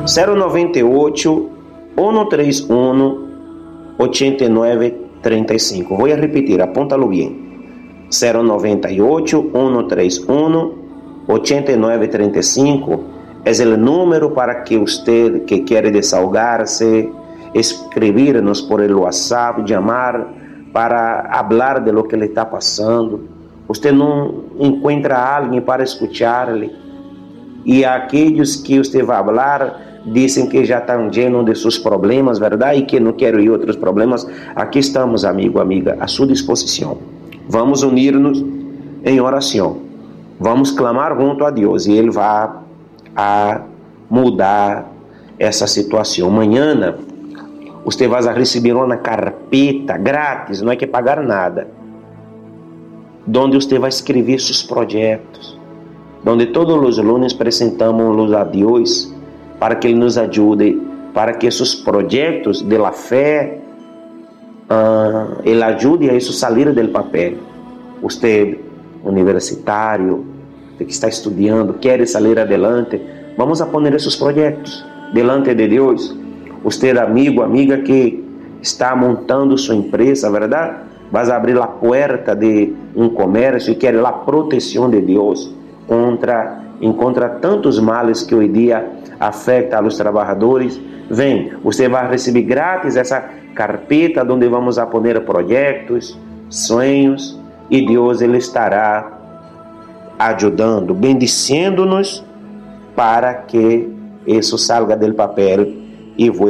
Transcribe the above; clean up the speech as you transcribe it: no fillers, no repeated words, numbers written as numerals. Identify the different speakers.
Speaker 1: 098 131 8935. Vou repetir, apúntalo bem. 098 131 8935 é o número para que você que quer desahogar-se, escrever-nos por el WhatsApp, chamar para falar de lo que lhe está passando. Você não encontra alguém para escutar-lhe. E aqueles que você vai falar dizem que já estão cheios de seus problemas, verdade? E que não querem outros problemas. Aqui estamos, amigo, amiga, à sua disposição. Vamos unir-nos em oração. Vamos clamar junto a Deus e Ele vai a mudar essa situação. Amanhã você vai receber uma carpeta grátis, não é que pagar nada, onde você vai escrever seus projetos, onde todos os lunes apresentamos a Deus para que Ele nos ajude, para que esses projetos de la fé Ele ajude a isso sair do papel. Você, universitário, que está estudando, quer sair adelante, vamos a poner esses projetos delante de Deus. Você, amigo, amiga que está montando sua empresa, verdade? Vas abrir a porta de um comércio e quer a proteção de Deus contra tantos males que hoje dia afetam os trabalhadores. Vem, você vai receber grátis essa carpeta onde vamos a poner projetos, sonhos, e Deus Ele estará ajudando, bendiciendo-nos para que isso salga do papel e voe